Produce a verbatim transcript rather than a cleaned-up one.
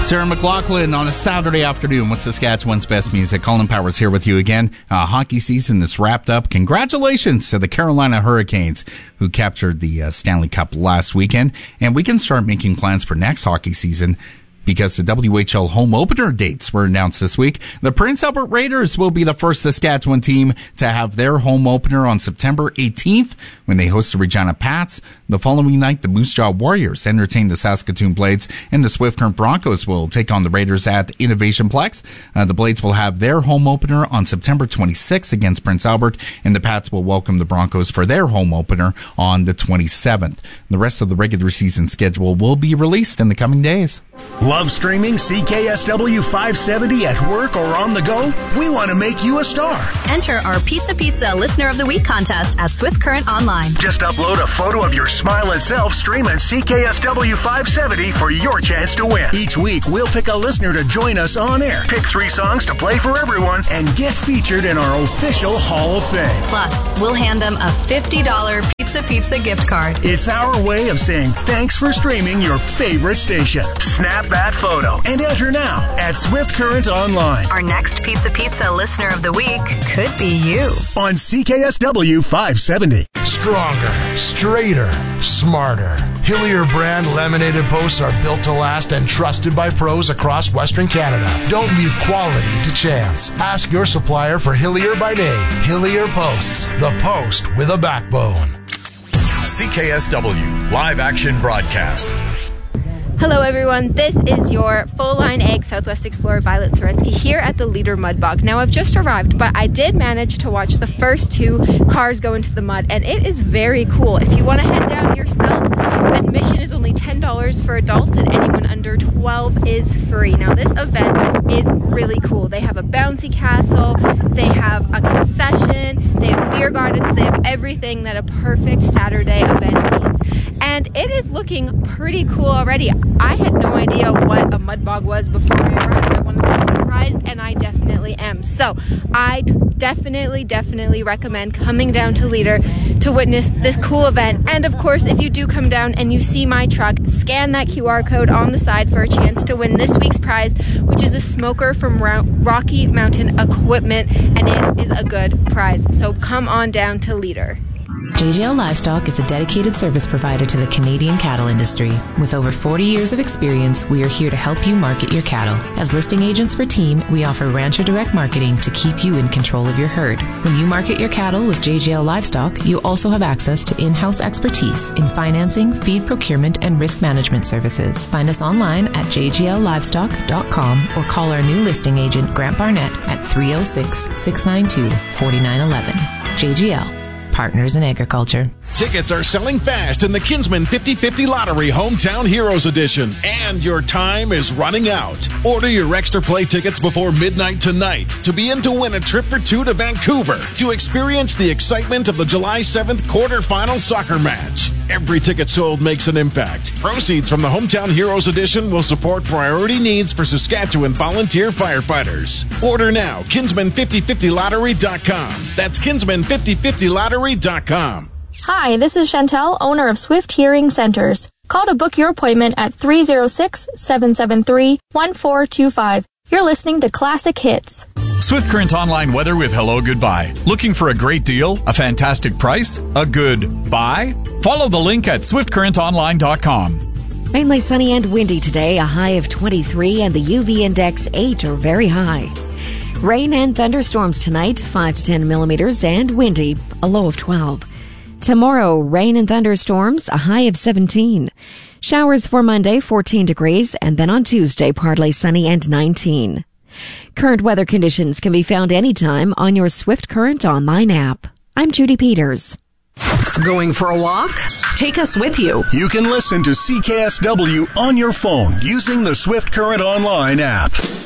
Sarah McLachlan on a Saturday afternoon with Saskatchewan's best music. Colin Powers here with you again. Uh, hockey season is wrapped up. Congratulations to the Carolina Hurricanes who captured the uh, Stanley Cup last weekend. And we can start making plans for next hockey season because the W H L home opener dates were announced this week. The Prince Albert Raiders will be the first Saskatchewan team to have their home opener on September eighteenth when they host the Regina Pats. The following night, the Moose Jaw Warriors entertain the Saskatoon Blades, and the Swift Current Broncos will take on the Raiders at Innovation Plex. Uh, the Blades will have their home opener on September twenty-sixth against Prince Albert, and the Pats will welcome the Broncos for their home opener on the twenty-seventh. The rest of the regular season schedule will be released in the coming days. Love streaming C K S W five seventy at work or on the go? We want to make you a star. Enter our Pizza Pizza Listener of the Week contest at Swift Current Online. Just upload a photo of your smiling self streaming C K S W five seventy for your chance to win. Each week, we'll pick a listener to join us on air, pick three songs to play for everyone, and get featured in our official Hall of Fame. Plus, we'll hand them a fifty dollars Pizza Pizza gift card. It's our way of saying thanks for streaming your favorite station. Snap that photo and enter now at Swift Current Online. Our next Pizza Pizza Listener of the Week could be you. On C K S W five seventy. Stronger, straighter, smarter. Hillier brand laminated posts are built to last and trusted by pros across Western Canada. Don't leave quality to chance. Ask your supplier for Hillier by name. Hillier Posts, the post with a backbone. C K S W live action broadcast. Hello everyone, this is your full-line egg Southwest Explorer Violet Soretsky here at the Leader Mud Bog. Now I've just arrived, but I did manage to watch the first two cars go into the mud, and it is very cool. If you want to head down yourself, admission is only ten dollars for adults, and anyone under twelve is free. Now this event is really cool. They have a bouncy castle, they have a concession, they have beer gardens, they have everything that a perfect Saturday event needs. And it is looking pretty cool already. I had no idea what a mud bog was before I arrived. I wanted to be surprised, and I definitely am. So I definitely, definitely recommend coming down to Leader to witness this cool event. And of course, if you do come down and you see my truck, scan that Q R code on the side for a chance to win this week's prize, which is a smoker from Rocky Mountain Equipment, and it is a good prize. So come on down to Leader. J J L Livestock is a dedicated service provider to the Canadian cattle industry. With over forty years of experience, we are here to help you market your cattle. As listing agents for Team, we offer Rancher Direct Marketing to keep you in control of your herd. When you market your cattle with J J L Livestock, you also have access to in-house expertise in financing, feed procurement, and risk management services. Find us online at j g l livestock dot com or call our new listing agent, Grant Barnett, at three oh six, six nine two, four nine one one. J G L. Partners in Agriculture. Tickets are selling fast in the Kinsman fifty fifty Lottery Hometown Heroes Edition, and your time is running out. Order your extra play tickets before midnight tonight to be in to win a trip for two to Vancouver to experience the excitement of the July seventh quarterfinal soccer match. Every ticket sold makes an impact. Proceeds from the Hometown Heroes Edition will support priority needs for Saskatchewan volunteer firefighters. Order now, kinsman fifty fifty lottery dot com. That's kinsman fifty fifty lottery dot com. Hi, this is Chantel, owner of Swift Hearing Centers. Call to book your appointment at three oh six, seven seven three, one four two five. You're listening to Classic Hits. Swift Current Online weather with Hello Goodbye. Looking for a great deal, a fantastic price, a good buy? Follow the link at swift current online dot com. Mainly sunny and windy today, a high of twenty-three and the U V index eight or very high. Rain and thunderstorms tonight, five to ten millimeters, and windy, a low of twelve. Tomorrow, rain and thunderstorms, a high of seventeen. Showers for Monday, fourteen degrees, and then on Tuesday, partly sunny and nineteen. Current weather conditions can be found anytime on your Swift Current Online app. I'm Judy Peters. Going for a walk? Take us with you. You can listen to C K S W on your phone using the Swift Current Online app.